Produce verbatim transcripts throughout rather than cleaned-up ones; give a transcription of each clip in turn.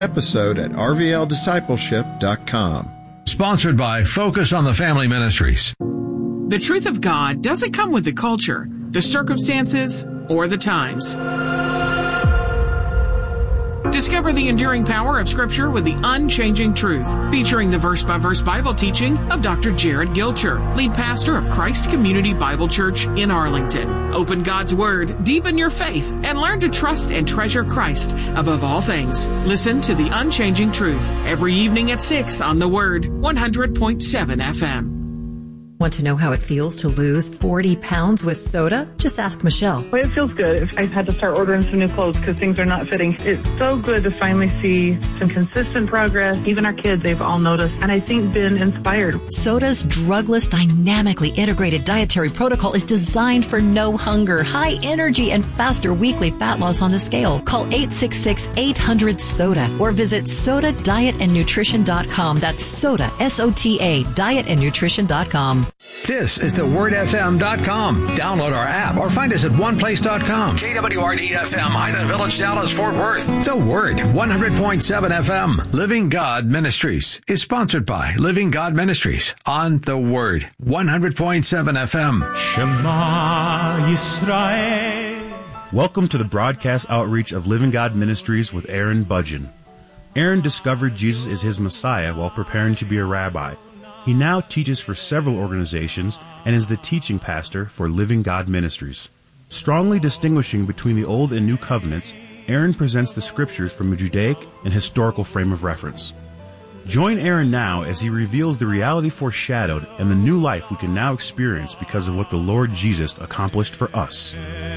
episode at r v l discipleship dot com. Sponsored by Focus on the Family Ministries. The truth of God doesn't come with the culture, the circumstances, or the times. Discover the enduring power of Scripture with the unchanging truth, featuring the verse-by-verse Bible teaching of Doctor Jared Gilcher, lead pastor of Christ Community Bible Church in Arlington. Open God's Word, deepen your faith, and learn to trust and treasure Christ above all things. Listen to the unchanging truth every evening at six on The Word, one hundred point seven F M. Want to know how it feels to lose forty pounds with soda? Just ask Michelle. Well, it feels good. I've had to start ordering some new clothes because things are not fitting. It's so good to finally see some consistent progress. Even our kids, they've all noticed, and I think been inspired. Soda's drugless, dynamically integrated dietary protocol is designed for no hunger, high energy, and faster weekly fat loss on the scale. Call eight six six, eight hundred, SODA or visit soda diet and nutrition dot com. That's SODA, S O T A, diet and nutrition dot com. This is the word f m dot com. Download our app or find us at one place dot com. K W R D F M, Highland Village, Dallas, Fort Worth. The Word, one hundred point seven F M. Living God Ministries is sponsored by Living God Ministries on The Word, one hundred point seven F M. Shema Yisrael. Welcome to the broadcast outreach of Living God Ministries with Aaron Budgeon. Aaron discovered Jesus is his Messiah while preparing to be a rabbi. He now teaches for several organizations and is the teaching pastor for Living God Ministries. Strongly distinguishing between the Old and New Covenants, Aaron presents the Scriptures from a Judaic and historical frame of reference. Join Aaron now as he reveals the reality foreshadowed and the new life we can now experience because of what the Lord Jesus accomplished for us.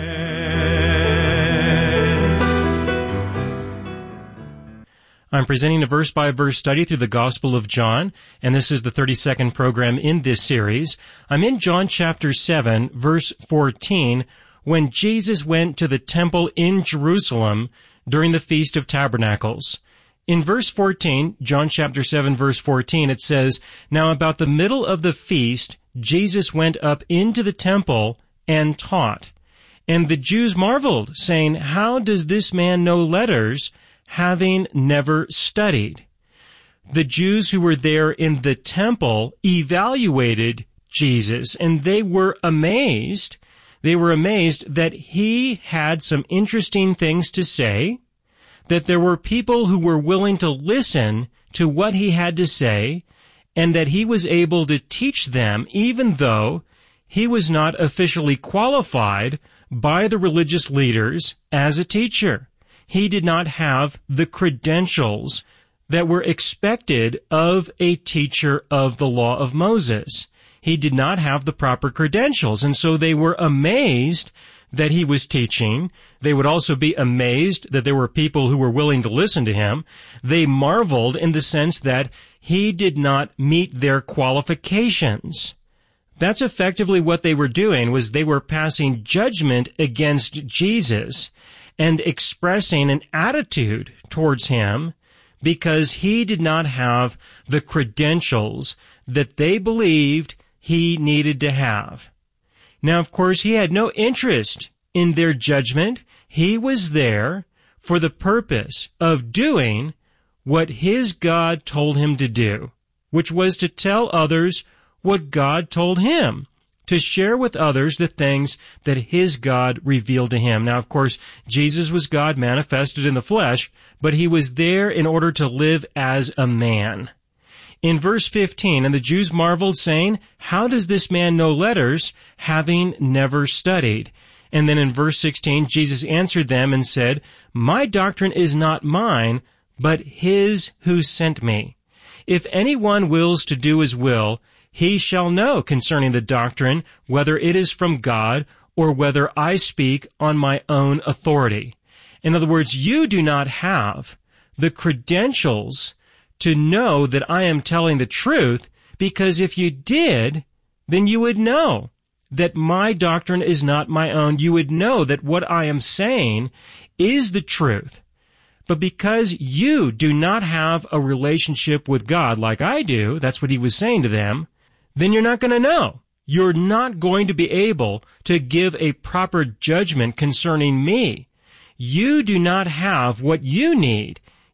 I'm presenting a verse-by-verse study through the Gospel of John, and this is the thirty-second program in this series. I'm in John chapter seven, verse fourteen, when Jesus went to the temple in Jerusalem during the Feast of Tabernacles. In verse fourteen, John chapter seven, verse fourteen, it says, "Now about the middle of the feast, Jesus went up into the temple and taught. And the Jews marveled, saying, 'How does this man know letters, having never studied?'" The Jews who were there in the temple evaluated Jesus, and they were amazed. They were amazed that he had some interesting things to say, that there were people who were willing to listen to what he had to say, and that he was able to teach them even though he was not officially qualified by the religious leaders as a teacher. He did not have the credentials that were expected of a teacher of the law of Moses. He did not have the proper credentials, and so they were amazed that he was teaching. They would also be amazed that there were people who were willing to listen to him. They marveled in the sense that he did not meet their qualifications. That's effectively what they were doing, was they were passing judgment against Jesus and expressing an attitude towards him because he did not have the credentials that they believed he needed to have. Now, of course, he had no interest in their judgment. He was there for the purpose of doing what his God told him to do, which was to tell others what God told him, to share with others the things that his God revealed to him. Now, of course, Jesus was God manifested in the flesh, but he was there in order to live as a man. In verse fifteen, "And the Jews marveled, saying, 'How does this man know letters, having never studied?' And then in verse sixteen, Jesus answered them and said, 'My doctrine is not mine, but his who sent me. If anyone wills to do his will, he shall know concerning the doctrine whether it is from God or whether I speak on my own authority.'" In other words, you do not have the credentials to know that I am telling the truth, because if you did, then you would know that my doctrine is not my own. You would know that what I am saying is the truth. But because you do not have a relationship with God like I do, that's what he was saying to them, then you're not going to know. You're not going to be able to give a proper judgment concerning me. You do not have what you need.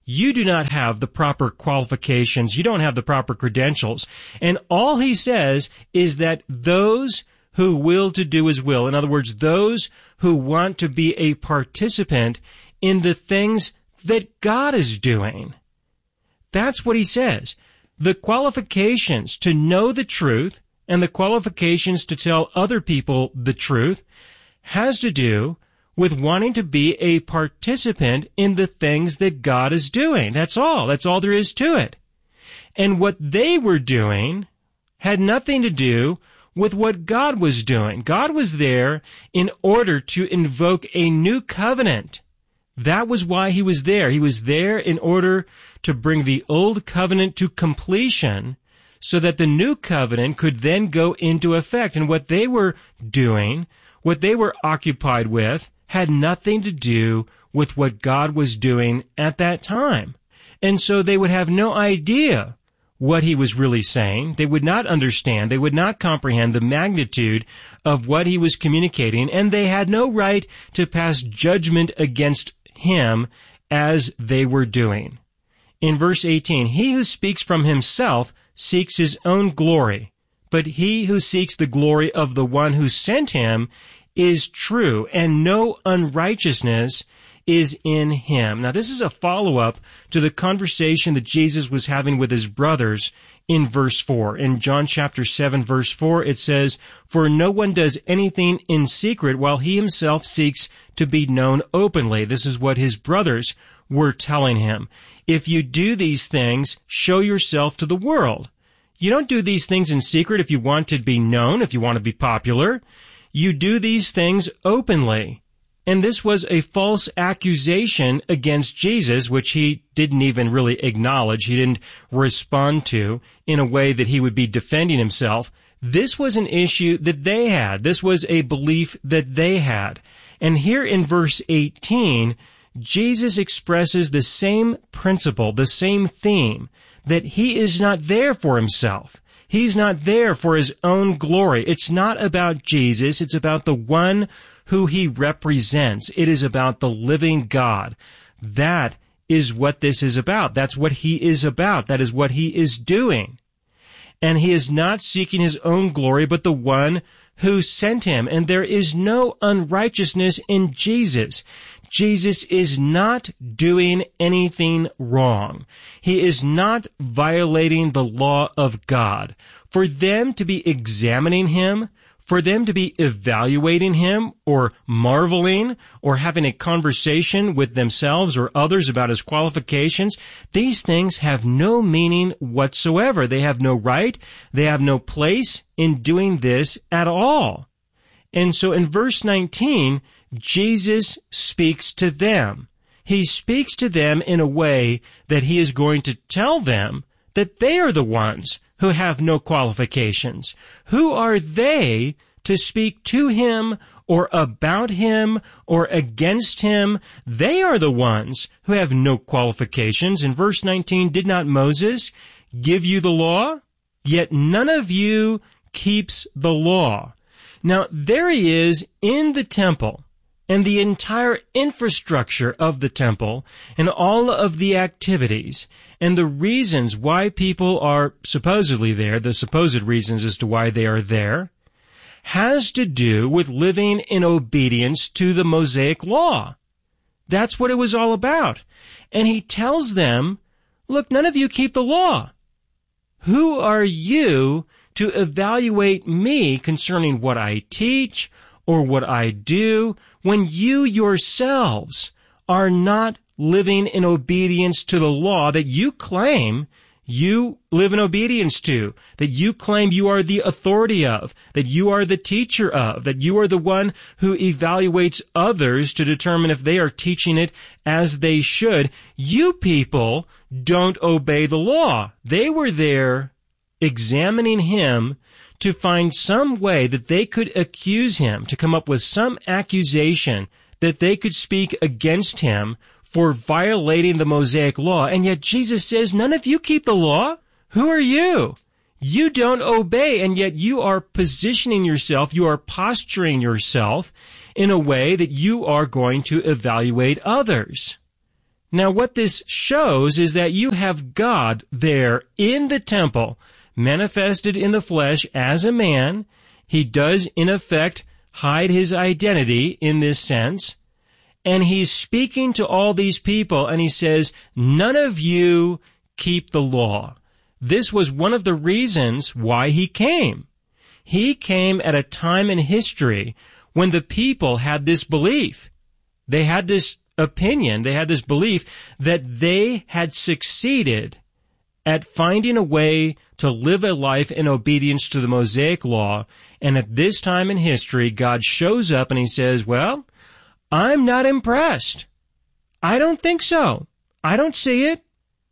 you do not have the proper qualifications. You don't have the proper credentials. And all he says is that those who will to do his will, in other words, those who want to be a participant in the things that God is doing. That's what he says. The qualifications to know the truth and the qualifications to tell other people the truth has to do with wanting to be a participant in the things that God is doing. That's all. That's all there is to it. And what they were doing had nothing to do with what God was doing. God was there in order to invoke a new covenant. That was why he was there. He was there in order to bring the old covenant to completion so that the new covenant could then go into effect. And what they were doing, what they were occupied with, had nothing to do with what God was doing at that time. And so they would have no idea what he was really saying. They would not understand. They would not comprehend the magnitude of what he was communicating, and they had no right to pass judgment against him as they were doing. In verse eighteen, he who speaks from himself seeks his own glory, but he who seeks the glory of the one who sent him is true, and no unrighteousness is in him. Now, this is a follow-up to the conversation that Jesus was having with his brothers in verse four. In John chapter seven, verse four, it says, "For no one does anything in secret while he himself seeks to be known openly." This is what his brothers were telling him. If you do these things, show yourself to the world. You don't do these things in secret if you want to be known, if you want to be popular. You do these things openly. And this was a false accusation against Jesus, which he didn't even really acknowledge. He didn't respond to in a way that he would be defending himself. This was an issue that they had. This was a belief that they had. And here in verse eighteen, Jesus expresses the same principle, the same theme, that he is not there for himself. He's not there for his own glory. It's not about Jesus. It's about the one who he represents. It is about the living God. That is what this is about. That's what he is about. That is what he is doing. And he is not seeking his own glory, but the one who sent him. And there is no unrighteousness in Jesus. Jesus is not doing anything wrong. He is not violating the law of God. For them to be examining him, for them to be evaluating him or marveling or having a conversation with themselves or others about his qualifications, these things have no meaning whatsoever. They have no right. They have no place in doing this at all. And so in verse nineteen, Jesus speaks to them. He speaks to them in a way that he is going to tell them that they are the ones who have no qualifications. Who are they to speak to him or about him or against him? They are the ones who have no qualifications. In verse nineteen, did not Moses give you the law? Yet none of you keeps the law. Now, there he is in the temple, and the entire infrastructure of the temple, and all of the activities, and the reasons why people are supposedly there, the supposed reasons as to why they are there, has to do with living in obedience to the Mosaic law. That's what it was all about. And he tells them, look, none of you keep the law. Who are you to evaluate me concerning what I teach or what I do when you yourselves are not living in obedience to the law that you claim you live in obedience to, that you claim you are the authority of, that you are the teacher of, that you are the one who evaluates others to determine if they are teaching it as they should. You people don't obey the law. They were there examining him to find some way that they could accuse him, to come up with some accusation that they could speak against him for violating the Mosaic law. And yet Jesus says, none of you keep the law. Who are you? You don't obey, and yet you are positioning yourself, you are posturing yourself in a way that you are going to evaluate others. Now, what this shows is that you have God there in the temple, manifested in the flesh as a man. He does, in effect, hide his identity in this sense. And he's speaking to all these people, and he says, none of you keep the law. This was one of the reasons why he came. He came at a time in history when the people had this belief. They had this opinion, they had this belief that they had succeeded at finding a way to live a life in obedience to the Mosaic law. And at this time in history, God shows up and he says, well, I'm not impressed. I don't think so. I don't see it.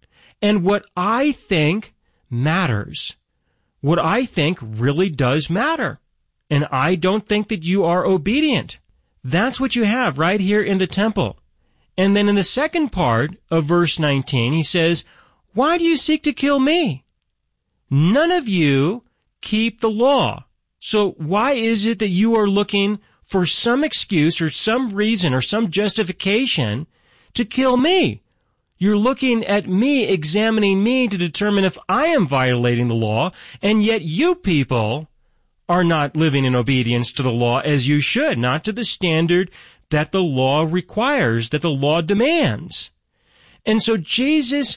And what I think matters. What I think really does matter. And I don't think that you are obedient. That's what you have right here in the temple. And then in the second part of verse nineteen, he says, why do you seek to kill me? None of you keep the law. So why is it that you are looking for some excuse or some reason or some justification to kill me? You're looking at me, examining me to determine if I am violating the law, and yet you people are not living in obedience to the law as you should, not to the standard that the law requires, that the law demands. And so Jesus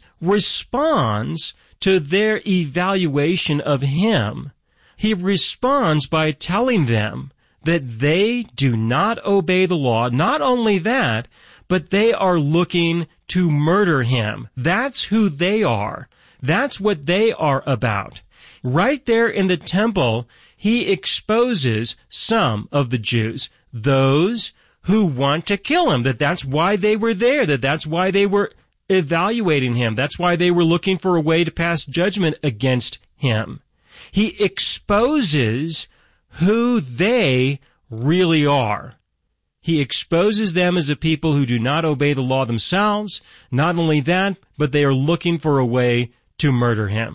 responds to their evaluation of him. He responds by telling them that they do not obey the law. Not only that, but they are looking to murder him. That's who they are. That's what they are about. Right there in the temple, he exposes some of the Jews, those who want to kill him, that that's why they were there, that that's why they were evaluating him. That's why they were looking for a way to pass judgment against him. He exposes who they really are. He exposes them as a people who do not obey the law themselves. Not only that, but they are looking for a way to murder him.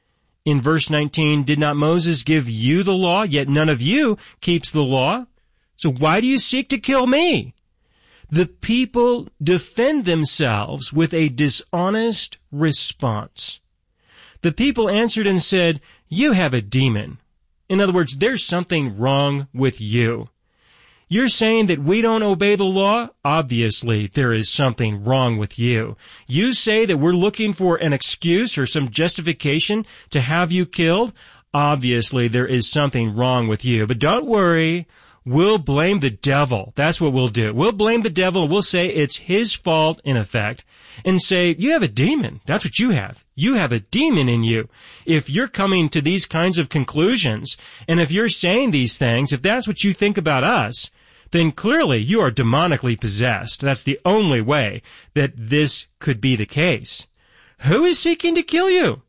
In verse nineteen, did not Moses give you the law, yet none of you keeps the law? So why do you seek to kill me? The people defend themselves with a dishonest response. The people answered and said, you have a demon. In other words, there's something wrong with you. You're saying that we don't obey the law? Obviously, there is something wrong with you. You say that we're looking for an excuse or some justification to have you killed? Obviously, there is something wrong with you. But don't worry. We'll blame the devil. That's what we'll do. We'll blame the devil. We'll say it's his fault, in effect, and say, you have a demon. That's what you have. You have a demon in you. If you're coming to these kinds of conclusions, and if you're saying these things, if that's what you think about us, then clearly you are demonically possessed. That's the only way that this could be the case. Who is seeking to kill you?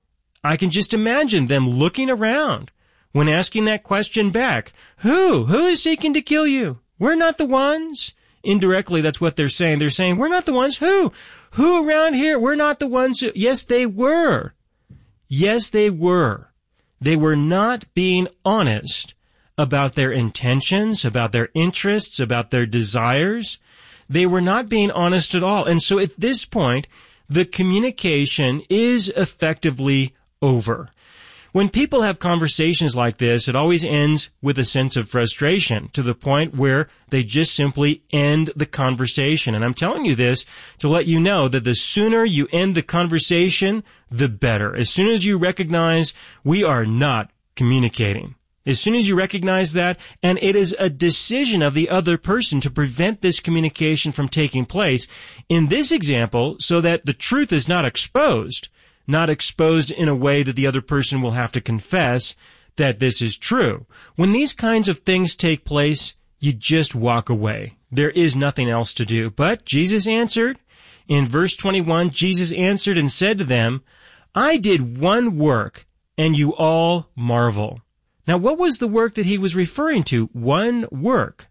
I can just imagine them looking around when asking that question back. Who? Who is seeking to kill you? We're not the ones. Indirectly, that's what they're saying. They're saying, we're not the ones. Who? Who around here? We're not the ones who... Yes, they were. Yes, they were. They were not being honest about their intentions, about their interests, about their desires. They were not being honest at all. And so at this point, the communication is effectively over. When people have conversations like this, it always ends with a sense of frustration to the point where they just simply end the conversation. And I'm telling you this to let you know that the sooner you end the conversation, the better. As soon as you recognize we are not communicating, as soon as you recognize that, and it is a decision of the other person to prevent this communication from taking place, in this example, so that the truth is not exposed, not exposed in a way that the other person will have to confess that this is true. When these kinds of things take place, you just walk away. There is nothing else to do. But Jesus answered, in verse twenty-one, Jesus answered and said to them, I did one work, and you all marvel. Now, what was the work that he was referring to? One work.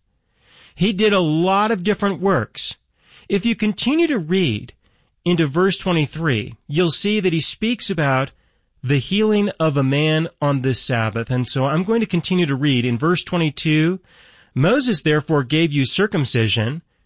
He did a lot of different works. If you continue to read into verse twenty-three, you'll see that he speaks about the healing of a man on the Sabbath. And so I'm going to continue to read in verse twenty-two. Moses therefore gave you circumcision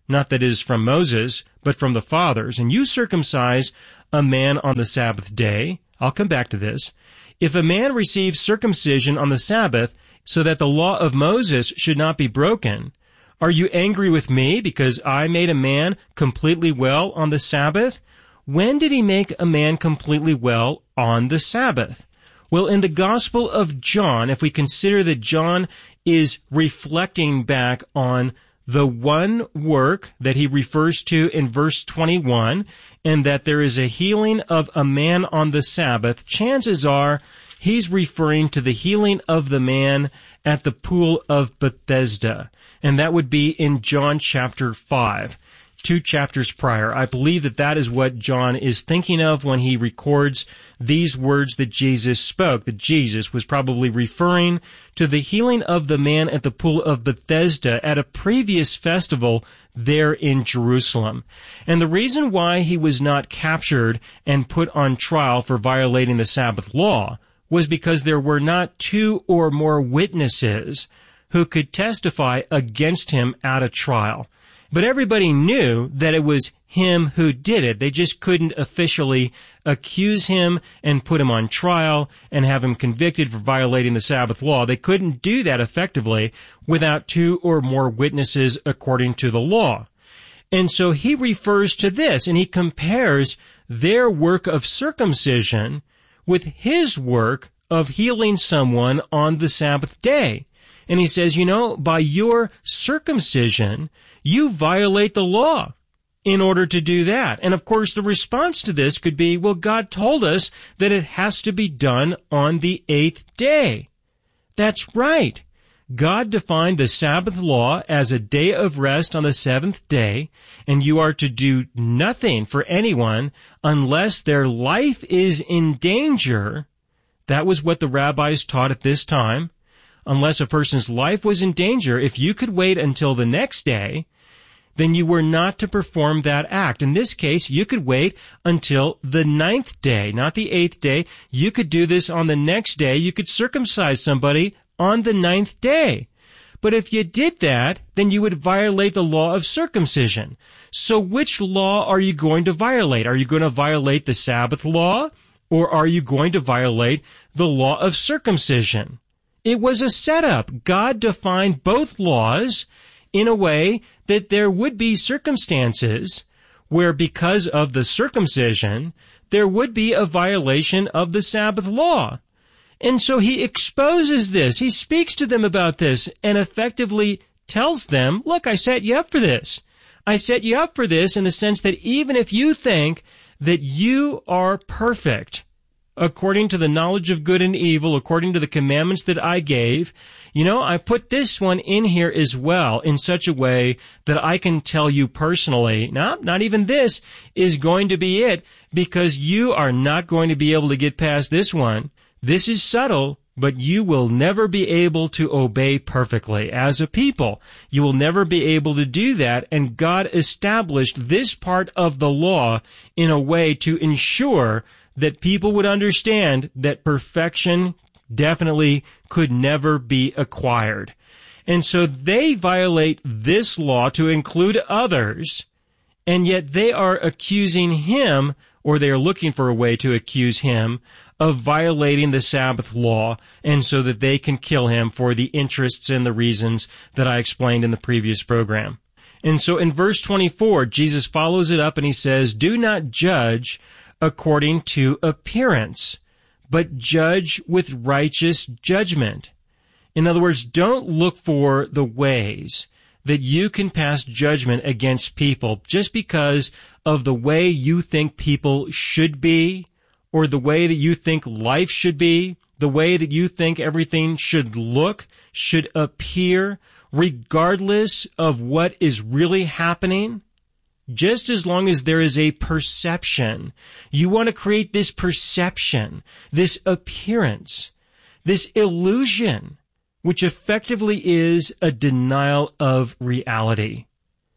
not that is from Moses, but from the fathers, and you circumcise a man on the Sabbath day. I'll come back to this. If a man receives circumcision on the Sabbath so that the law of Moses should not be broken, are you angry with me because I made a man completely well on the Sabbath? When did he make a man completely well on the Sabbath? Well, in the Gospel of John, if we consider that John is reflecting back on the one work that he refers to in verse twenty-one, and that there is a healing of a man on the Sabbath, chances are he's referring to the healing of the man at the pool of Bethesda. And that would be in John chapter five, two chapters prior. I believe that that is what John is thinking of when he records these words that Jesus spoke, that Jesus was probably referring to the healing of the man at the pool of Bethesda at a previous festival there in Jerusalem. And the reason why he was not captured and put on trial for violating the Sabbath law was because there were not two or more witnesses who could testify against him at a trial. But everybody knew that it was him who did it. They just couldn't officially accuse him and put him on trial and have him convicted for violating the Sabbath law. They couldn't do that effectively without two or more witnesses according to the law. And so he refers to this, and he compares their work of circumcision with his work of healing someone on the Sabbath day. And he says, you know, by your circumcision, you violate the law in order to do that. And of course, the response to this could be, well, God told us that it has to be done on the eighth day. That's right. God defined the Sabbath law as a day of rest on the seventh day, and you are to do nothing for anyone unless their life is in danger. That was what the rabbis taught at this time. Unless a person's life was in danger, if you could wait until the next day, then you were not to perform that act. In this case, you could wait until the ninth day, not the eighth day. You could do this on the next day. You could circumcise somebody on the ninth day. But if you did that, then you would violate the law of circumcision. So which law are you going to violate? Are you going to violate the Sabbath law, or are you going to violate the law of circumcision? It was a setup. God defined both laws in a way that there would be circumstances where, because of the circumcision, there would be a violation of the Sabbath law. And so he exposes this. He speaks to them about this and effectively tells them, look, I set you up for this. I set you up for this in the sense that even if you think that you are perfect, according to the knowledge of good and evil, according to the commandments that I gave, you know, I put this one in here as well in such a way that I can tell you personally, no, not even this is going to be it, because you are not going to be able to get past this one. This is subtle, but you will never be able to obey perfectly as a people. You will never be able to do that, and God established this part of the law in a way to ensure that people would understand that perfection definitely could never be acquired. And so they violate this law to include others, and yet they are accusing him, or they are looking for a way to accuse him, of violating the Sabbath law, and so that they can kill him for the interests and the reasons that I explained in the previous program. And so in verse twenty-four, Jesus follows it up and he says, do not judge according to appearance, but judge with righteous judgment. In other words, don't look for the ways that you can pass judgment against people just because of the way you think people should be, or the way that you think life should be, the way that you think everything should look, should appear, regardless of what is really happening. Just as long as there is a perception, you want to create this perception, this appearance, this illusion, which effectively is a denial of reality.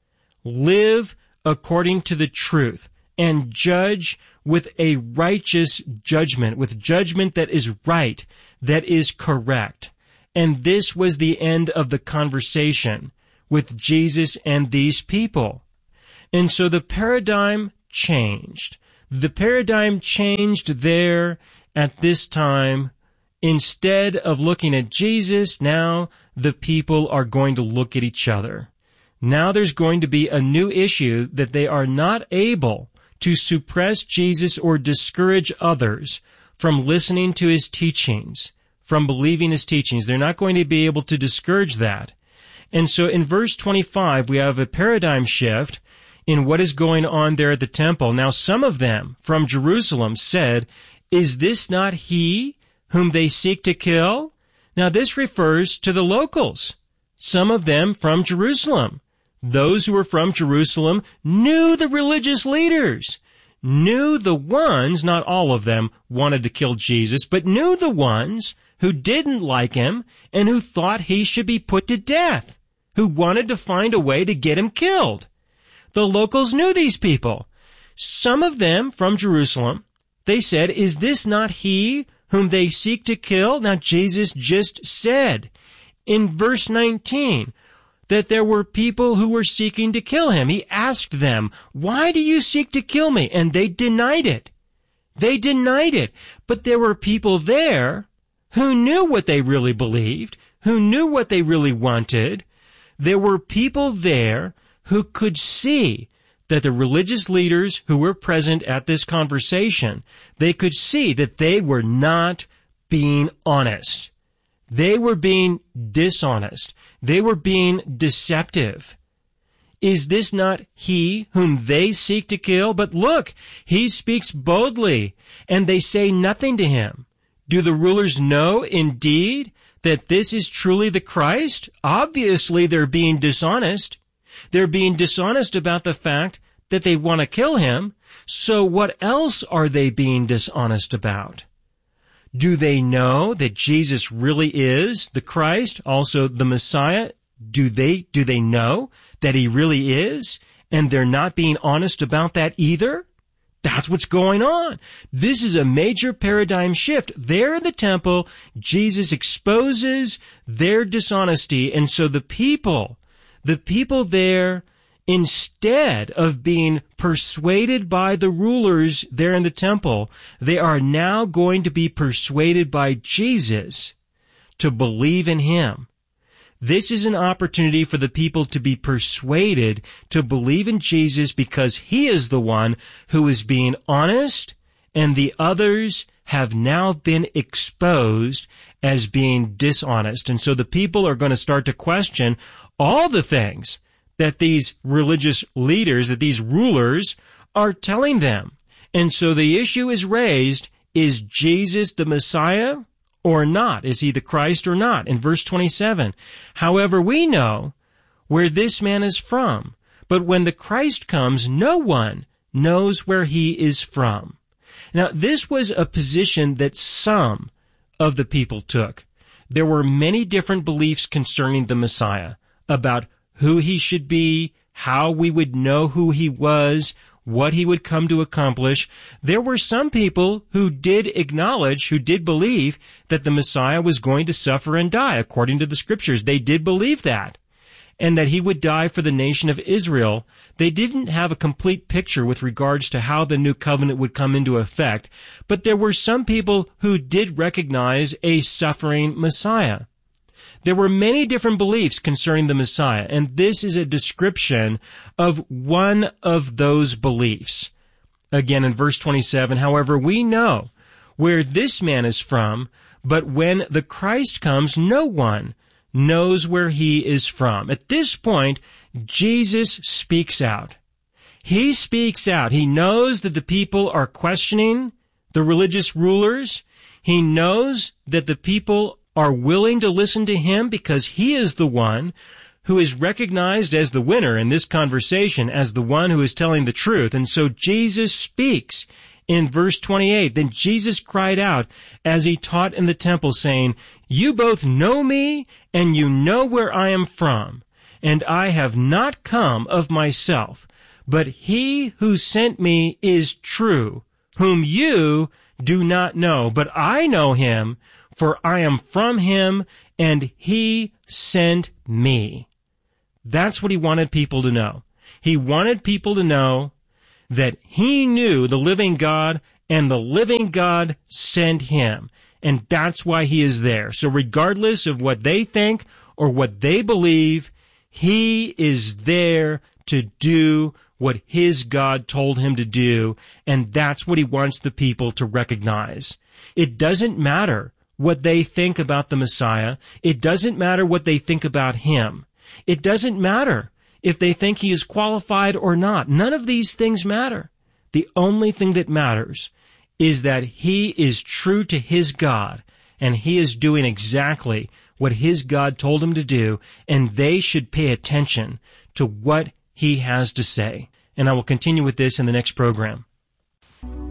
Live according to the truth and judge with a righteous judgment, with judgment that is right, that is correct. And this was the end of the conversation with Jesus and these people. And so the paradigm changed. The paradigm changed there at this time. Instead of looking at Jesus, now the people are going to look at each other. Now there's going to be a new issue that they are not able to suppress Jesus or discourage others from listening to his teachings, from believing his teachings. They're not going to be able to discourage that. And so in verse twenty-five, we have a paradigm shift in what is going on there at the temple. Now some of them from Jerusalem said, "Is this not he whom they seek to kill?" Now this refers to the locals. Some of them from Jerusalem. Those who were from Jerusalem knew the religious leaders, knew the ones, not all of them wanted to kill Jesus, but knew the ones who didn't like him and who thought he should be put to death, who wanted to find a way to get him killed. The locals knew these people. Some of them from Jerusalem, they said, "Is this not he whom they seek to kill?" Now Jesus just said in verse nineteen that there were people who were seeking to kill him. He asked them, "Why do you seek to kill me?" And they denied it. They denied it. But there were people there who knew what they really believed, who knew what they really wanted. There were people there who could see that the religious leaders who were present at this conversation, they could see that they were not being honest. They were being dishonest. They were being deceptive. Is this not he whom they seek to kill? But look, he speaks boldly, and they say nothing to him. Do the rulers know indeed that this is truly the Christ? Obviously, they're being dishonest. They're being dishonest about the fact that they want to kill him. So what else are they being dishonest about? Do they know that Jesus really is the Christ, also the Messiah? Do they, do they know that he really is? And they're not being honest about that either? That's what's going on. This is a major paradigm shift. There in the temple, Jesus exposes their dishonesty. And so the people, the people there, instead of being persuaded by the rulers there in the temple, they are now going to be persuaded by Jesus to believe in him. This is an opportunity for the people to be persuaded to believe in Jesus because he is the one who is being honest, and the others have now been exposed as being dishonest. And so the people are going to start to question all the things that these religious leaders, that these rulers are telling them. And so the issue is raised, is Jesus the Messiah or not? Is he the Christ or not? In verse twenty-seven, however, we know where this man is from, but when the Christ comes, no one knows where he is from. Now, this was a position that some of the people took. There were many different beliefs concerning the Messiah, about who he should be, how we would know who he was, what he would come to accomplish. There were some people who did acknowledge, who did believe that the Messiah was going to suffer and die according to the scriptures. They did believe that, and that he would die for the nation of Israel. They didn't have a complete picture with regards to how the new covenant would come into effect, but there were some people who did recognize a suffering Messiah. There were many different beliefs concerning the Messiah, and this is a description of one of those beliefs. Again, in verse twenty-seven, however, we know where this man is from, but when the Christ comes, no one knows where he is from. At this point, Jesus speaks out. He speaks out. He knows that the people are questioning the religious rulers. He knows that the people are willing to listen to him because he is the one who is recognized as the winner in this conversation, as the one who is telling the truth. And so Jesus speaks in verse twenty-eight. Then Jesus cried out as he taught in the temple, saying, "You both know me, and you know where I am from, and I have not come of myself, but he who sent me is true, whom you do not know, but I know him, for I am from him, and he sent me." That's what he wanted people to know. He wanted people to know that he knew the living God, and the living God sent him. And that's why he is there. So regardless of what they think or what they believe, he is there to do what his God told him to do, and that's what he wants the people to recognize. It doesn't matter what they think about the Messiah. It doesn't matter what they think about him. It doesn't matter if they think he is qualified or not. None of these things matter. The only thing that matters is that he is true to his God, and he is doing exactly what his God told him to do, and they should pay attention to what he has to say. And I will continue with this in the next program.